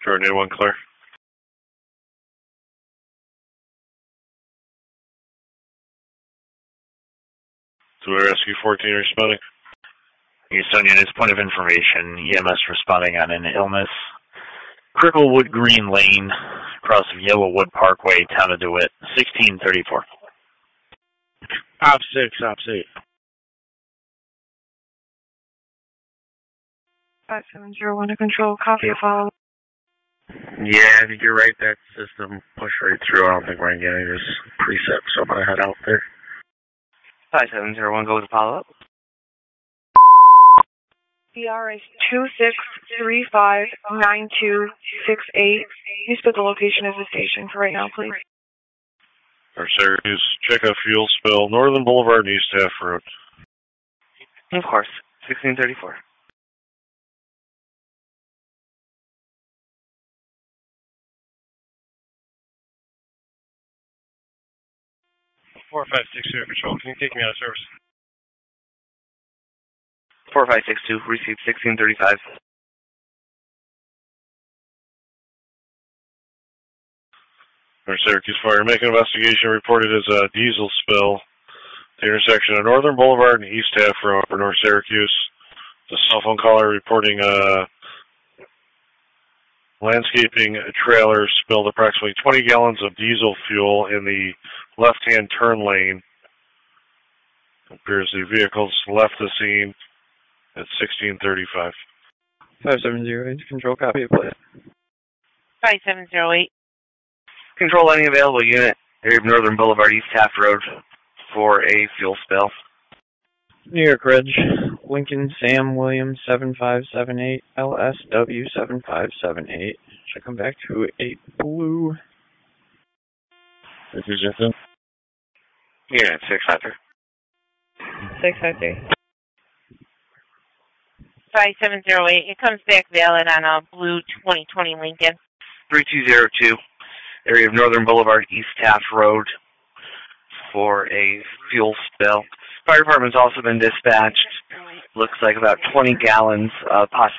Jordan 81 clear. So we rescue 14 responding. Houston units, point of information, EMS responding on an illness. Cricklewood Green Lane, across of Yellowwood Parkway, Town of DeWitt, 1634. Op 6. 5701 to control, copy a follow. Yeah, I think you're right. That system pushed right through. I don't think we're going to get any of this preset, so I'm going to head out there. 5701, go with a follow-up. BR is 26359268. Please put the location of the station for right now, please. Our Syracuse, check a fuel spill, Northern Boulevard and East Half Road. Of course, 1634. Four 562 Patrol, can you take me out of service? 4562, received 1635. Our Syracuse Fire, make an investigation reported as a diesel spill at the intersection of Northern Boulevard and East Half Road for North Syracuse. The cell phone caller reporting a landscaping trailer spilled approximately 20 gallons of diesel fuel in the left-hand turn lane. It appears the vehicles left the scene at 1635. 5708, control, copy, please. 5708. Control any available unit, area of Northern Boulevard, East Half Road, for a fuel spill. New York Ridge, Lincoln Sam Williams 7578, LSW 7578. Should come back to 8 Blue. This is Justin. Yeah, 600. 653. 5708. It comes back valid on a blue 2020 Lincoln. 3202, area of Northern Boulevard, East Half Road, for a fuel spill. Fire department's also been dispatched. Looks like about 20 gallons, possibly